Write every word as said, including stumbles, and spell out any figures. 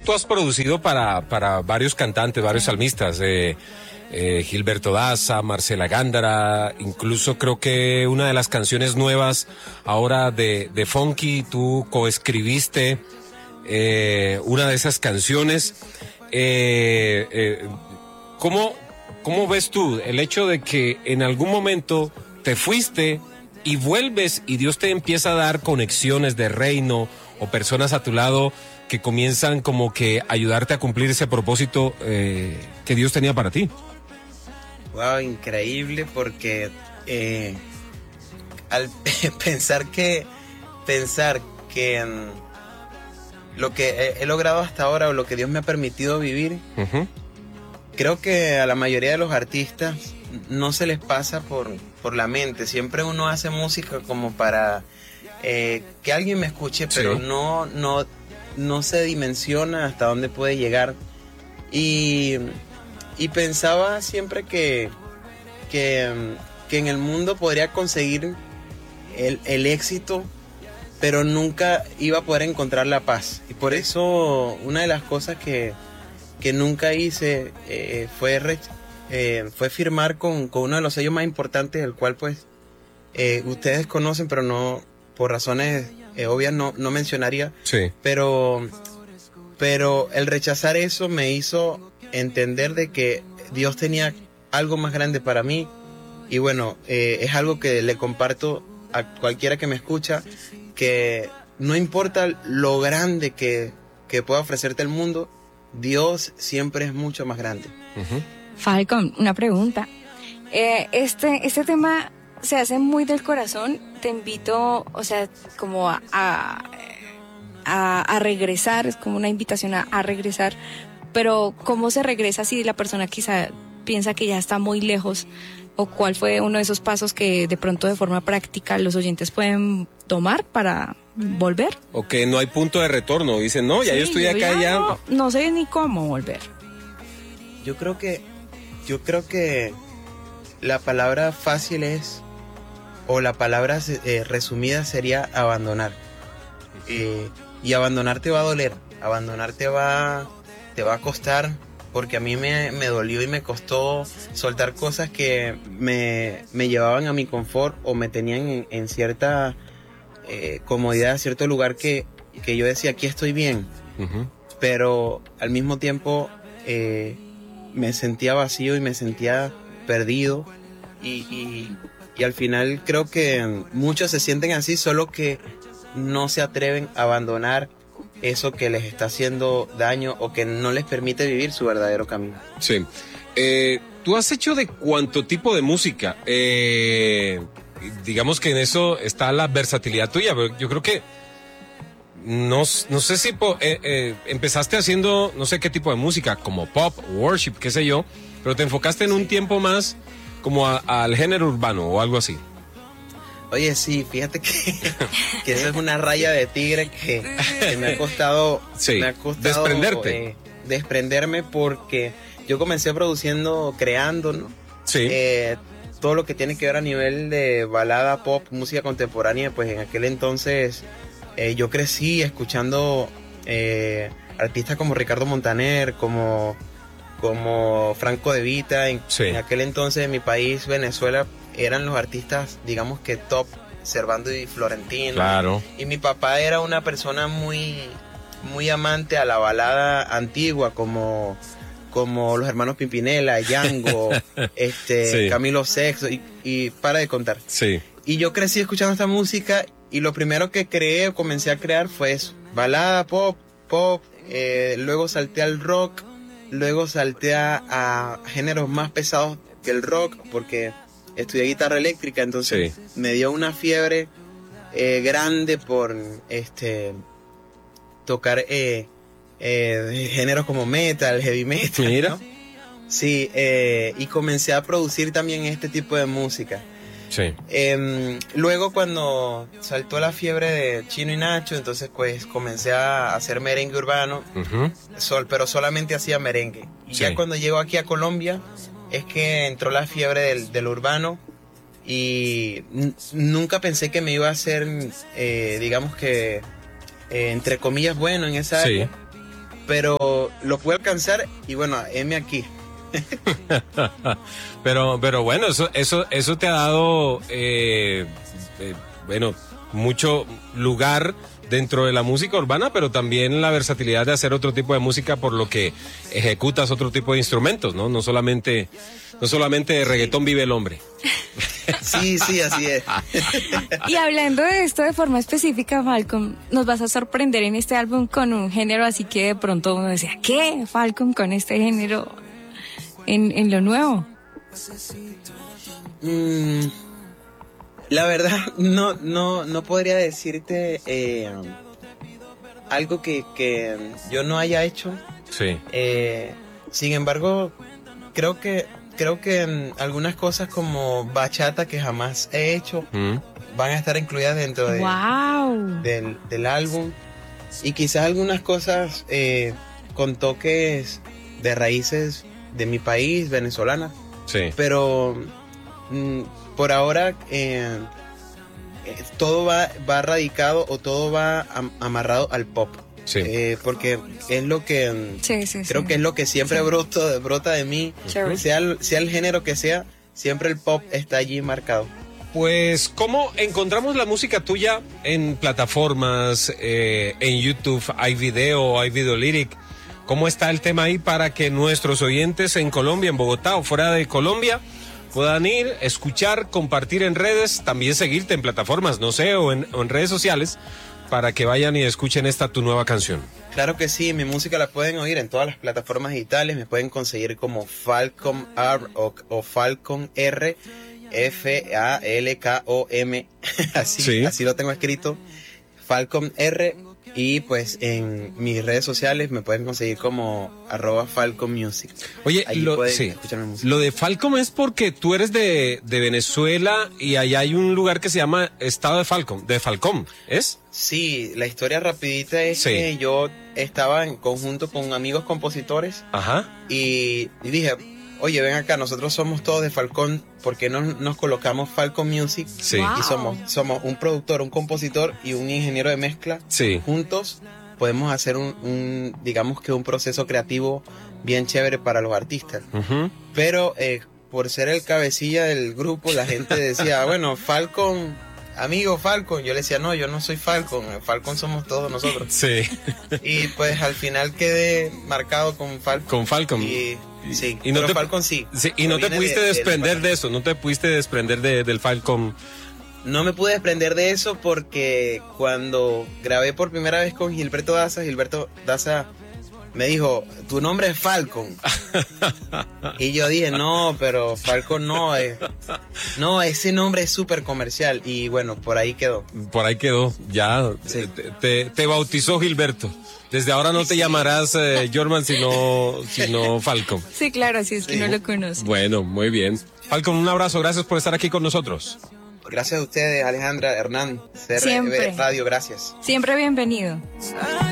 tú has producido para, para varios cantantes, varios salmistas, eh, eh, Gilberto Daza, Marcela Gándara, incluso creo que una de las canciones nuevas ahora de, de Funky, tú coescribiste eh, una de esas canciones. Eh, eh, ¿cómo, ¿Cómo ves tú el hecho de que en algún momento te fuiste y vuelves y Dios te empieza a dar conexiones de reino o personas a tu lado que comienzan como que ayudarte a cumplir ese propósito eh, que Dios tenía para ti? Wow, increíble, porque eh, al pensar que pensar que um, lo que he, he logrado hasta ahora o lo que Dios me ha permitido vivir, uh-huh. creo que a la mayoría de los artistas no se les pasa por, por la mente. Siempre uno hace música como para eh, que alguien me escuche, pero sí. no, no, no se dimensiona hasta dónde puede llegar. Y, y pensaba siempre que, que, que en el mundo podría conseguir el, el éxito, pero nunca iba a poder encontrar la paz. Y por eso una de las cosas que, que nunca hice eh, fue, eh, fue firmar con, con uno de los sellos más importantes, el cual pues eh, ustedes conocen, pero no, por razones eh, obvias no, no mencionaría. Sí. Pero, pero el rechazar eso me hizo entender de que Dios tenía algo más grande para mí. Y bueno, eh, es algo que le comparto a cualquiera que me escucha, que no importa lo grande que, que pueda ofrecerte el mundo, Dios siempre es mucho más grande. Uh-huh. Falcon, una pregunta. Eh, este, este tema se hace muy del corazón. Te invito, o sea, como a, a, a, a regresar, es como una invitación a, a regresar. Pero ¿cómo se regresa si la persona quizá piensa que ya está muy lejos? ¿O cuál fue uno de esos pasos que de pronto de forma práctica los oyentes pueden tomar para volver? O que no hay punto de retorno, dicen, no, ya sí, yo estoy acá, ya... ya... No, no sé ni cómo volver. Yo creo que, yo creo que la palabra fácil es, o la palabra eh, resumida sería abandonar. Eh, y abandonar te va a doler, abandonar te va, te va a costar... Porque a mí me, me dolió y me costó soltar cosas que me, me llevaban a mi confort o me tenían en, en cierta eh, comodidad, cierto lugar que, que yo decía, aquí estoy bien. Uh-huh. Pero al mismo tiempo eh, me sentía vacío y me sentía perdido. Y, y, y al final creo que muchos se sienten así, solo que no se atreven a abandonar eso que les está haciendo daño o que no les permite vivir su verdadero camino. Sí. Eh, ¿Tú has hecho de cuánto tipo de música? Eh, digamos que en eso está la versatilidad tuya, pero yo creo que no, no sé si po, eh, eh, empezaste haciendo no sé qué tipo de música, como pop, worship, qué sé yo, pero te enfocaste en un tiempo más como a, al género urbano o algo así. Oye, sí, fíjate que, que eso es una raya de tigre que, que me ha costado, sí, me ha costado desprenderte. Eh, desprenderme porque yo comencé produciendo, creando, ¿no? Sí. Eh, todo lo que tiene que ver a nivel de balada, pop, música contemporánea, pues en aquel entonces eh, yo crecí escuchando eh, artistas como Ricardo Montaner, como, como Franco De Vita. En, sí. en aquel entonces en mi país, Venezuela, eran los artistas, digamos que top, Servando y Florentino. Claro. Y mi papá era una persona muy, muy amante a la balada antigua, como, como los hermanos Pimpinela, Django, este, sí. Camilo Sexto, y, y para de contar. Sí. Y yo crecí escuchando esta música, y lo primero que creé, comencé a crear fue eso, balada, pop, pop, eh, luego salté al rock, luego salté a, a géneros más pesados que el rock, porque estudié guitarra eléctrica, entonces sí. me dio una fiebre eh, grande por este tocar eh, eh, géneros como metal, heavy metal. Mira. ¿No? Sí, eh, y comencé a producir también este tipo de música. Sí. Eh, luego cuando saltó la fiebre de Chino y Nacho, entonces pues comencé a hacer merengue urbano, uh-huh. sol, pero solamente hacía merengue. Y sí. ya cuando llego aquí a Colombia, es que entró la fiebre del, del urbano y n- nunca pensé que me iba a hacer, eh, digamos que, eh, entre comillas, bueno en esa área. Sí. pero lo pude alcanzar y bueno, heme aquí. pero, pero bueno, eso, eso, eso te ha dado, eh, eh, bueno, mucho lugar dentro de la música urbana, pero también la versatilidad de hacer otro tipo de música, por lo que ejecutas otro tipo de instrumentos, ¿no? No solamente, no solamente de reggaetón vive el hombre. Sí, sí, así es. Y hablando de esto de forma específica, Falcon, nos vas a sorprender en este álbum con un género, así que de pronto uno decía, ¿qué? Falcon con este género en, en lo nuevo. Mm, la verdad, no, no, no podría decirte eh, algo que, que yo no haya hecho. Sí. Eh, sin embargo, creo que creo que en algunas cosas como bachata que jamás he hecho Mm. van a estar incluidas dentro de, Wow. del, del álbum, y quizás algunas cosas eh, con toques de raíces de mi país, venezolana, Sí. pero mm, por ahora eh, eh, todo va, va radicado o todo va am- amarrado al pop. Sí. Eh, porque es lo que mm, Sí, sí, creo sí. que es lo que siempre Sí. brota, brota de mí, Chévere. sea el, sea el género que sea, siempre el pop está allí marcado. Pues, ¿cómo encontramos la música tuya en plataformas, eh, en YouTube? ¿Hay video, hay video lyric? ¿Cómo está el tema ahí para que nuestros oyentes en Colombia, en Bogotá o fuera de Colombia puedan ir, escuchar, compartir en redes, también seguirte en plataformas, no sé, o en, o en redes sociales, para que vayan y escuchen esta tu nueva canción? Claro que sí, mi música la pueden oír en todas las plataformas digitales, me pueden conseguir como Falcon R o, o Falcon R, F A L K O M, así, Sí. así lo tengo escrito, Falcon R, y pues en mis redes sociales me pueden conseguir como arroba Falcon Music. Oye, Allí lo, pueden sí, escuchar mi música. lo de Falcom es porque tú eres de, de Venezuela y allá hay un lugar que se llama Estado de Falcom, de Falcom, ¿es? Sí, la historia rapidita es Sí. que yo estaba en conjunto con amigos compositores Ajá. y, y dije, oye, ven acá, nosotros somos todos de Falcón, ¿por qué no nos colocamos Falcon Music? Sí. Wow. Y somos, somos un productor, un compositor y un ingeniero de mezcla. Sí. Juntos podemos hacer un, un, digamos que un proceso creativo bien chévere para los artistas. Ujú. Pero eh, por ser el cabecilla del grupo, la gente decía, bueno, Falcon, amigo Falcon. Yo le decía, no, yo no soy Falcon, Falcon somos todos nosotros. Sí. Y pues al final quedé marcado con Falcon. Con Falcom. Y, sí, Y no pero te- Falcon sí. Sí, y no te Viene pudiste de- de- desprender de eso, no te pudiste desprender de, del Falcom. No me pude desprender de eso porque cuando grabé por primera vez con Gilberto Daza, Gilberto Daza me dijo, tu nombre es Falcon. Y yo dije, no, pero Falcon no es. No, ese nombre es súper comercial. Y bueno, por ahí quedó. Por ahí quedó, ya Sí. te, te, te bautizó Gilberto. Desde ahora no te llamarás eh, Jorman, sino, sino Falcom. Sí, claro, así es que Sí. no lo conoce. Bueno, muy bien. Falcom, un abrazo, gracias por estar aquí con nosotros. Gracias a ustedes, Alejandra, Hernán, C R B Siempre. Radio, gracias. Siempre bienvenido.